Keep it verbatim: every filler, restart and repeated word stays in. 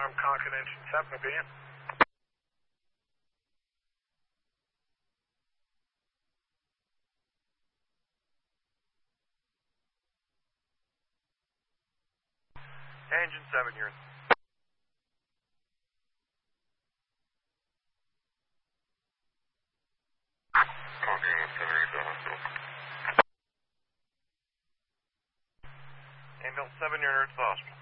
alarm, Concord engine seven will be in. Engine seven, you're in. Concord unit seven eight to the hospital. Ambulance seven, you're in to the hospital.